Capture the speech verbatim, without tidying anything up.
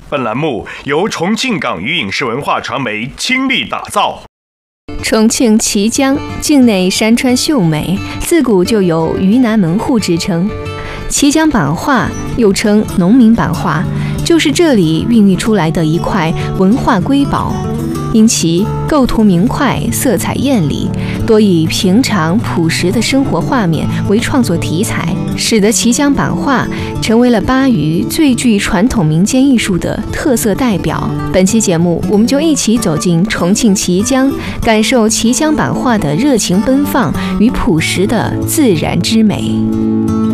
本栏目由重庆港语影视文化传媒倾力打造。 重庆綦江境内山川秀美，自古就有渝南门户之称。綦江版画又称农民版画，就是这里孕育出来的一块文化瑰宝。因其构图明快，色彩艳丽，多以平常朴实的生活画面为创作题材，使得綦江版画成为了巴渝最具传统民间艺术的特色代表。本期节目，我们就一起走进重庆綦江，感受綦江版画的热情奔放与朴实的自然之美。